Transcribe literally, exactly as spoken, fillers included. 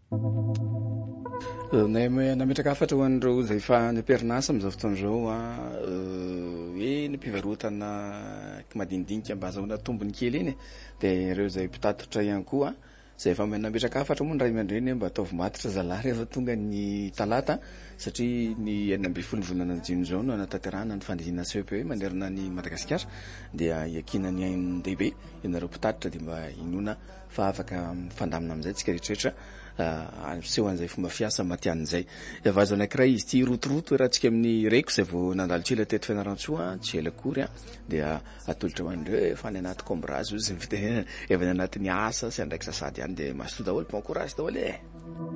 Nay nametraka afatra ho an'ireo izay efa niam-pianarana amin'izao fotoan'izao a hoe ny mpivarotana madinidinika mba azahoana tombony kely iny dia ireo izay mpitatotra ihany koa izay efa nametraka afatra moa ny ray aman-dreny mba ataovy matotra zalahy rehefa tonga ny talata satria ny enina ambin'ny folo ny volana jona izao no anatanterahana ny fandihana C E P E manerana ny Madagasikara dia iakinany an-dehibe ianareo mpitatotra dia mba inoana fa afaka mifandamina amin'izay tsika rehetrarehetra aseho an'izay fomba fiasa matian'izay. Vazo anankiray izy ity rotoroto rahantsika amin'ny reko izay vao nandalo tsila teto Fianarantsoa tsy ela kory a dia atolotra ho an'ireo efa any anaty kombrazo izy efa ny anatin'ny asa sy andraiky sasady ihany dia mazotoa daholo bon courage daholo e.